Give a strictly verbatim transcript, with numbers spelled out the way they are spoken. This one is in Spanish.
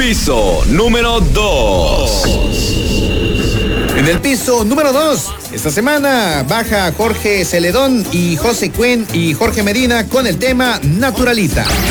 piso número dos. En el piso número dos, esta semana baja Jorge Celedón y José Cuen y Jorge Medina con el tema Naturalita.